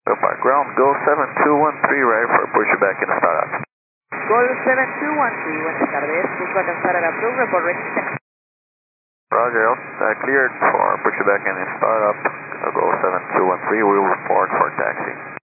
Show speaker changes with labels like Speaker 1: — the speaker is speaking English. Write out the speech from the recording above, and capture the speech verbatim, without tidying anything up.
Speaker 1: Park ground, go seven two one three right for push you back in the startup.
Speaker 2: Gol seven two one three, buenas tardes. Busco alcanzar a la Approve, report ready to taxi.
Speaker 1: Roger, uh, cleared for push you back in the startup. Uh, go seven two one three, we will report for taxi.